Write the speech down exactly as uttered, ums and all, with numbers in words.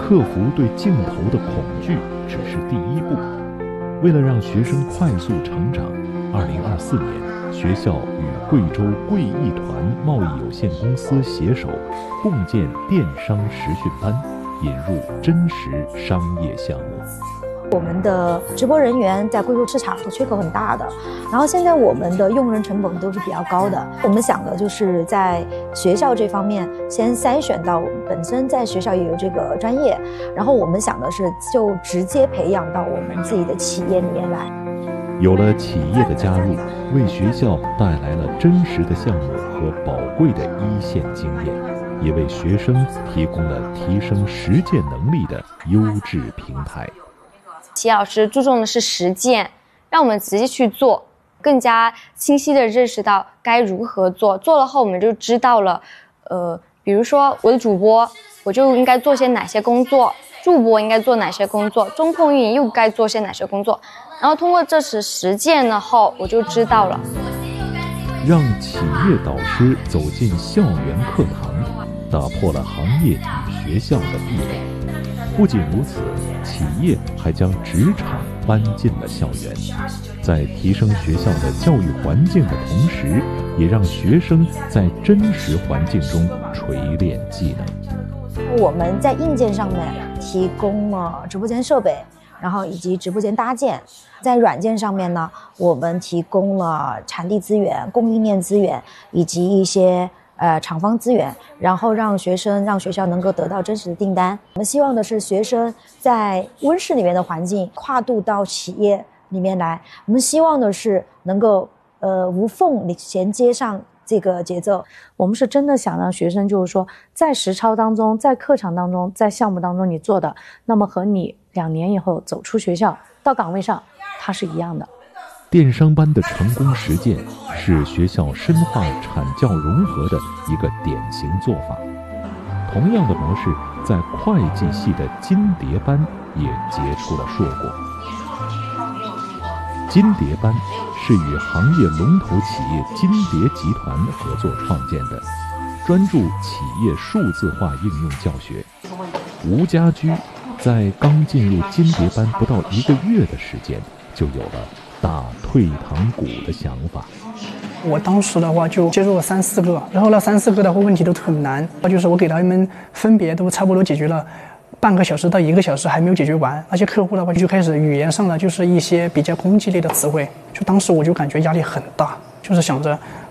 克服对镜头的恐惧只是第一步。为了让学生快速成长，二零二四年，学校与贵州贵艺团贸易有限公司携手，共建电商实训班，引入真实商业项目。 我们的直播人员在贵州市场的缺口很大的，然后现在我们的用人成本都是比较高的。我们想的就是在学校这方面先筛选到我们本身在学校也有这个专业，然后我们想的是就直接培养到我们自己的企业里面来。 有了企业的加入，为学校带来了真实的项目和宝贵的一线经验，也为学生提供了提升实践能力的优质平台。 企业老师注重的是实践，让我们直接去做，更加清晰地认识到该如何做。做了后，我们就知道了，呃，比如说我的主播，我就应该做些哪些工作；助播应该做哪些工作；中控运营又该做些哪些工作。然后通过这次实践了后，我就知道了。 让企业导师走进校园课堂，打破了行业与学校的壁垒。不仅如此，企业还将职场搬进了校园，在提升学校的教育环境的同时，也让学生在真实环境中锤炼技能。 我们在硬件上面提供了直播间设备，然后以及直播间搭建。在软件上面呢，我们提供了产地资源、供应链资源以及一些呃厂方资源，然后让学生让学校能够得到真实的订单。我们希望的是学生在温室里面的环境跨度到企业里面来，我们希望的是能够呃无缝衔接上这个节奏。 我们是真的想让学生就是说在实操当中，在课堂当中，在项目当中你做的，那么和你两年以后走出学校到岗位上它是一样的。 电商班的成功实践是学校深化产教融合的一个典型做法。同样的模式在会计系的金蝶班也结出了硕果。金蝶班是与行业龙头企业金蝶集团合作创建的，专注企业数字化应用教学。吴家居在刚进入金蝶班不到一个月的时间，就有了打退堂鼓的想法。 我当时的话就接触了三四个，然后那三四个的话问题都很难，就是我给他们分别都差不多解决了半个小时到一个小时还没有解决完，而且客户的话就开始语言上的就是一些比较攻击类的词汇，就当时我就感觉压力很大，就是想着